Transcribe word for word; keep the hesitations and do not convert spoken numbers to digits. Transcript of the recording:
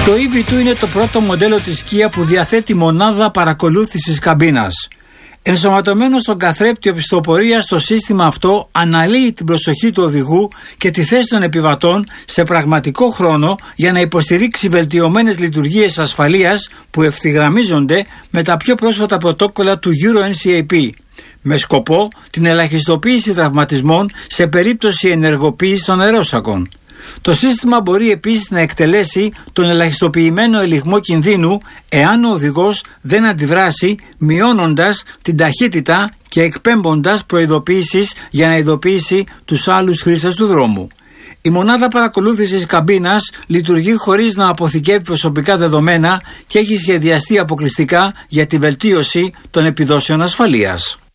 Το ι βι δύο είναι το πρώτο μοντέλο της Kia που διαθέτει μονάδα παρακολούθησης καμπίνας. Ενσωματωμένο στον καθρέπτη οπισθοπορίας, το σύστημα αυτό αναλύει την προσοχή του οδηγού και τη θέση των επιβατών σε πραγματικό χρόνο για να υποστηρίξει βελτιωμένες λειτουργίες ασφαλείας που ευθυγραμμίζονται με τα πιο πρόσφατα πρωτόκολλα του Euro εν σι έι πι, με σκοπό την ελαχιστοποίηση τραυματισμών σε περίπτωση ενεργοποίησης των αερόσακων. Το σύστημα μπορεί επίσης να εκτελέσει τον ελαχιστοποιημένο ελιγμό κινδύνου εάν ο οδηγός δεν αντιδράσει, μειώνοντας την ταχύτητα και εκπέμποντας προειδοποιήσεις για να ειδοποιήσει τους άλλους χρήστες του δρόμου. Η μονάδα παρακολούθησης καμπίνας λειτουργεί χωρίς να αποθηκεύει προσωπικά δεδομένα και έχει σχεδιαστεί αποκλειστικά για τη βελτίωση των επιδόσεων ασφαλείας.